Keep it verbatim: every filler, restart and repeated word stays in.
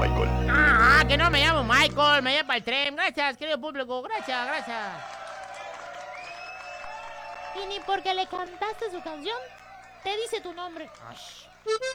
Michael. Ah, que no me llamo Michael, me llamo el tren. Gracias, querido público, gracias, gracias. Y ni porque le cantaste su canción, te dice tu nombre. Ay.